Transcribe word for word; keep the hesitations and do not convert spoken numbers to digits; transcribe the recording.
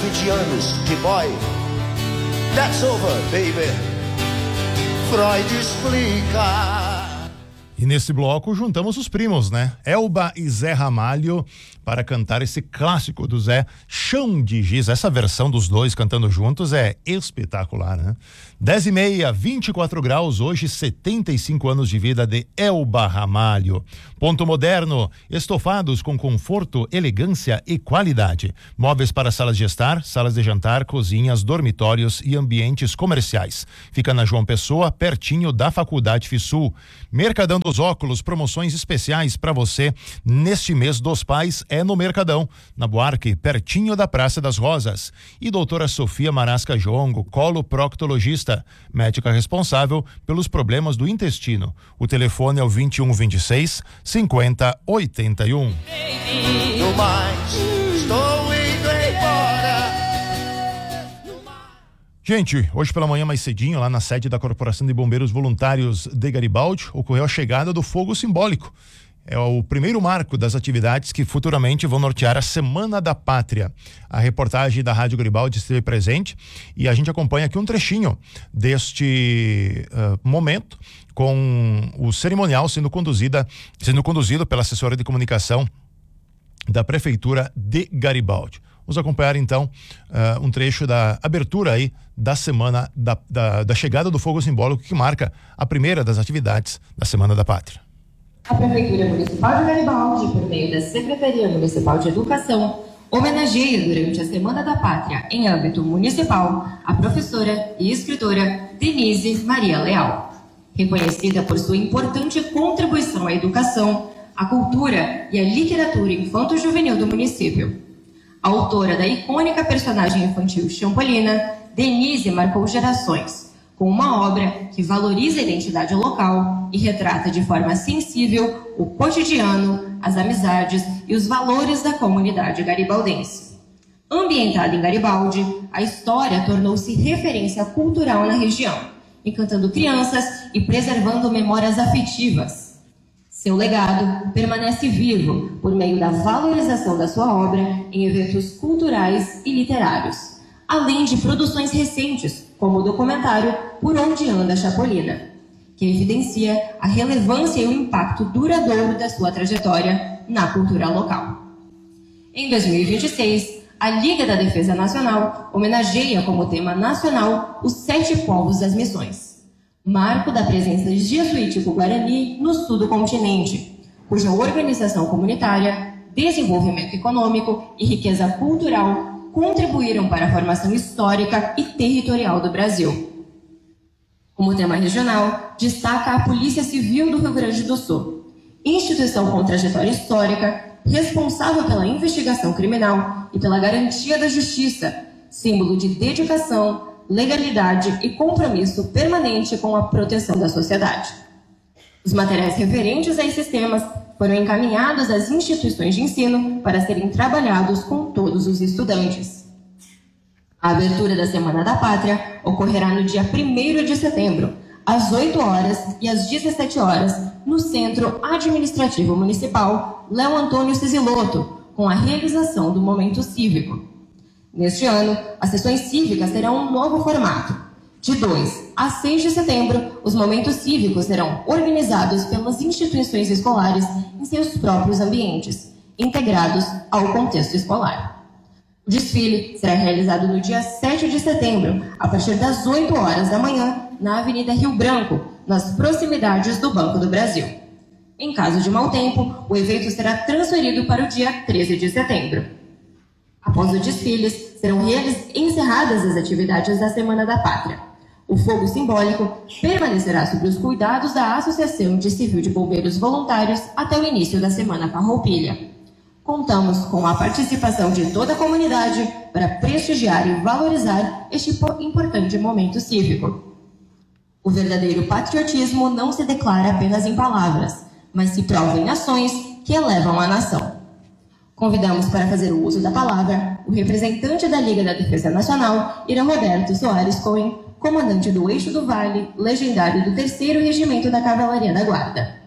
de anos de boy. That's over, baby. Freud explica. E nesse bloco juntamos os primos, né? Elba e Zé Ramalho para cantar esse clássico do Zé, Chão de Giz. Essa versão dos dois cantando juntos é espetacular, né? dez e meia, vinte e quatro graus, hoje setenta e cinco anos de vida de Elba Ramalho. Ponto Moderno, estofados com conforto, elegância e qualidade. Móveis para salas de estar, salas de jantar, cozinhas, dormitórios e ambientes comerciais. Fica na João Pessoa, pertinho da Faculdade FISUL. Mercadão dos Óculos, promoções especiais para você neste mês dos pais é no Mercadão, na Buarque, pertinho da Praça das Rosas. E doutora Sofia Marasca Jongo, coloproctologista, médica responsável pelos problemas do intestino. O telefone é o vinte e um, vinte e seis, cinquenta, oitenta e um. No mais, estou indo embora. Gente, hoje pela manhã mais cedinho, lá na sede da Corporação de Bombeiros Voluntários de Garibaldi, ocorreu a chegada do fogo simbólico. É o primeiro marco das atividades que futuramente vão nortear a Semana da Pátria. A reportagem da Rádio Garibaldi esteve presente e a gente acompanha aqui um trechinho deste uh, momento com o cerimonial sendo conduzida, sendo conduzido pela assessora de comunicação da Prefeitura de Garibaldi. Vamos acompanhar então uh, um trecho da abertura aí da semana da, da, da chegada do fogo simbólico que marca a primeira das atividades da Semana da Pátria. A Prefeitura Municipal de Garibaldi, por meio da Secretaria Municipal de Educação, homenageia durante a Semana da Pátria, em âmbito municipal, a professora e escritora Denise Maria Leal. Reconhecida por sua importante contribuição à educação, à cultura e à literatura infanto-juvenil do município. A autora da icônica personagem infantil Champolina, Denise marcou gerações, com uma obra que valoriza a identidade local e retrata de forma sensível o cotidiano, as amizades e os valores da comunidade garibaldense. Ambientada em Garibaldi, a história tornou-se referência cultural na região, encantando crianças e preservando memórias afetivas. Seu legado permanece vivo por meio da valorização da sua obra em eventos culturais e literários, além de produções recentes, como o documentário Por Onde Anda a Chapolina, que evidencia a relevância e o impacto duradouro da sua trajetória na cultura local. Em dois mil e vinte e seis, a Liga da Defesa Nacional homenageia como tema nacional os Sete Povos das Missões, marco da presença jesuítico-guarani no sul do continente, cuja organização comunitária, desenvolvimento econômico e riqueza cultural contribuíram para a formação histórica e territorial do Brasil. Como tema regional, destaca a Polícia Civil do Rio Grande do Sul, instituição com trajetória histórica, responsável pela investigação criminal e pela garantia da justiça, símbolo de dedicação, legalidade e compromisso permanente com a proteção da sociedade. Os materiais referentes a esses temas foram encaminhados às instituições de ensino para serem trabalhados com todos os estudantes. A abertura da Semana da Pátria ocorrerá no dia primeiro de setembro, às oito horas e às dezessete horas, no Centro Administrativo Municipal Léo Antônio Cisilotto, com a realização do Momento Cívico. Neste ano, as sessões cívicas terão um novo formato. De dois a seis de setembro, os momentos cívicos serão organizados pelas instituições escolares em seus próprios ambientes, integrados ao contexto escolar. O desfile será realizado no dia sete de setembro, a partir das oito horas da manhã, na Avenida Rio Branco, nas proximidades do Banco do Brasil. Em caso de mau tempo, o evento será transferido para o dia treze de setembro. Após os desfiles, serão encerradas as atividades da Semana da Pátria. O fogo simbólico permanecerá sob os cuidados da Associação de Civil de Bombeiros Voluntários até o início da Semana Farroupilha. Contamos com a participação de toda a comunidade para prestigiar e valorizar este importante momento cívico. O verdadeiro patriotismo não se declara apenas em palavras, mas se prova em ações que elevam a nação. Convidamos para fazer o uso da palavra o representante da Liga da Defesa Nacional, Irã Roberto Soares Cohen, comandante do Eixo do Vale, legendário do terceiro Regimento da Cavalaria da Guarda.